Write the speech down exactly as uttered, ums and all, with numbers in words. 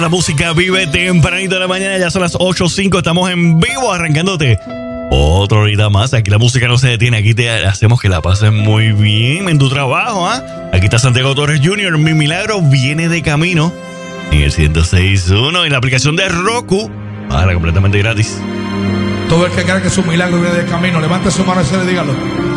La música vive tempranito de la mañana, ya son las ocho cinco, estamos en vivo arrancándote otra horita más. Aquí la música no se detiene, aquí te hacemos que la pases muy bien en tu trabajo. ¿eh? Aquí está Santiago Torres junior, Mi Milagro viene de camino en el ciento seis punto uno, en la aplicación de Roku, para completamente gratis. Todo el que crea que su milagro viene de camino, levante su mano y se le dígalo.